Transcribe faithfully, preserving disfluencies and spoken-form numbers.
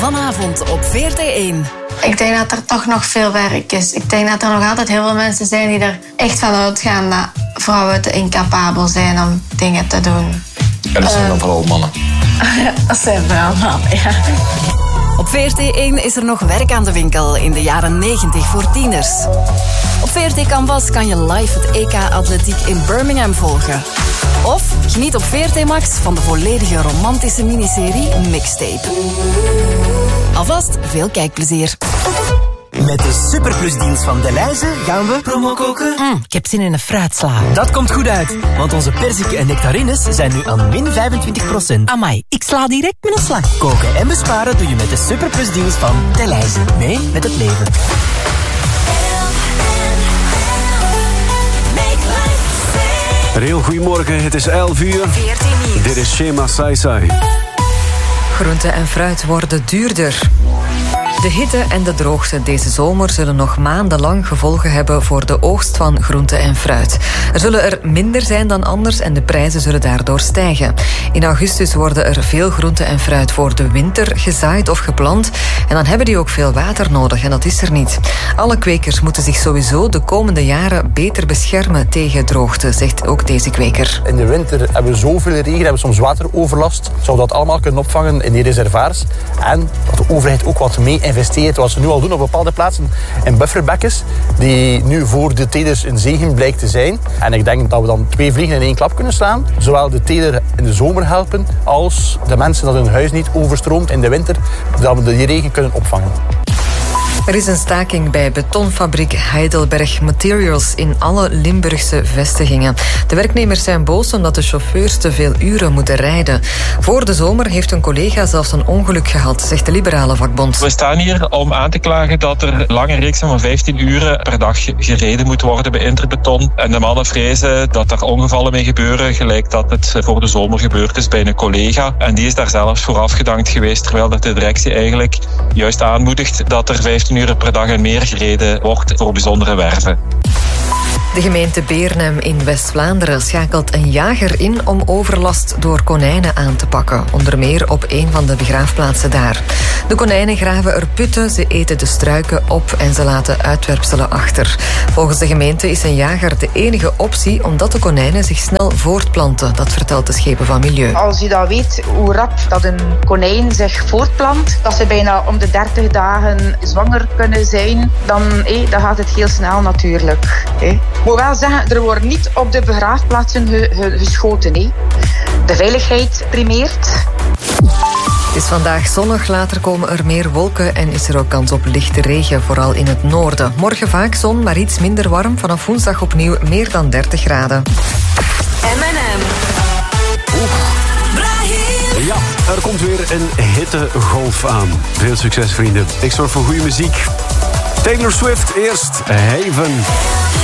Vanavond op V R T één. Ik denk dat er toch nog veel werk is. Ik denk dat er nog altijd heel veel mensen zijn die er echt van uitgaan dat vrouwen te incapabel zijn om dingen te doen. En dat zijn dan vooral mannen. Dat zijn vooral mannen, ja. Op V R T één is er nog werk aan de winkel in de jaren negentig voor tieners. Op V R T Canvas kan je live het E K Atletiek in Birmingham volgen. Of geniet op V R T Max van de volledige romantische miniserie Mixtape. Alvast veel kijkplezier. Met de superplusdienst van Delhaize gaan we promo koken. Mm, ik heb zin in een fruitsla. Dat komt goed uit, want onze perziken en nectarines zijn nu aan min vijfentwintig procent. Amai, ik sla direct met een slag. Koken en besparen doe je met de superplusdienst van Delhaize. Mee met het leven. Heel goedemorgen, het is elf uur. Dit is Shema Sai Sai. Groente en fruit worden duurder. De hitte en de droogte deze zomer zullen nog maandenlang gevolgen hebben voor de oogst van groente en fruit. Er zullen er minder zijn dan anders en de prijzen zullen daardoor stijgen. In augustus worden er veel groente en fruit voor de winter gezaaid of geplant en dan hebben die ook veel water nodig en dat is er niet. Alle kwekers moeten zich sowieso de komende jaren beter beschermen tegen droogte, zegt ook deze kweker. In de winter hebben we zoveel regen, hebben we soms wateroverlast. Zou dat allemaal kunnen opvangen in die reservoirs en dat de overheid ook wat mee investeert, wat ze nu al doen op bepaalde plaatsen in bufferbekkens, die nu voor de telers een zegen blijkt te zijn. En ik denk dat we dan twee vliegen in één klap kunnen slaan. Zowel de teler in de zomer helpen, als de mensen dat hun huis niet overstroomt in de winter, dat we die regen kunnen opvangen. Er is een staking bij betonfabriek Heidelberg Materials in alle Limburgse vestigingen. De werknemers zijn boos omdat de chauffeurs te veel uren moeten rijden. Voor de zomer heeft een collega zelfs een ongeluk gehad, zegt de liberale vakbond. We staan hier om aan te klagen dat er lange reeksen van vijftien uren per dag gereden moet worden bij Interbeton. En de mannen vrezen dat er ongevallen mee gebeuren, gelijk dat het voor de zomer gebeurd is bij een collega. En die is daar zelfs voor afgedankt geweest, terwijl dat de directie eigenlijk juist aanmoedigt dat er vijftien uur per dag en meer gereden wordt voor bijzondere werven. De gemeente Beernem in West-Vlaanderen schakelt een jager in om overlast door konijnen aan te pakken. Onder meer op een van de begraafplaatsen daar. De konijnen graven er putten, ze eten de struiken op en ze laten uitwerpselen achter. Volgens de gemeente is een jager de enige optie omdat de konijnen zich snel voortplanten. Dat vertelt de schepen van Milieu. Als je dat weet hoe rap dat een konijn zich voortplant, dat ze bijna om de dertig dagen zwanger kunnen zijn, dan, hé, dan gaat het heel snel natuurlijk. Hé. Ik moet wel zeggen, er wordt niet op de begraafplaatsen ge- ge- geschoten. Hé. De veiligheid primeert. Het is vandaag zonnig, later komen er meer wolken en is er ook kans op lichte regen, vooral in het noorden. Morgen vaak zon, maar iets minder warm. Vanaf woensdag opnieuw meer dan dertig graden. M en M. Ja, er komt weer een hittegolf aan. Veel succes, vrienden. Ik zorg voor goede muziek. Taylor Swift eerst, Haven.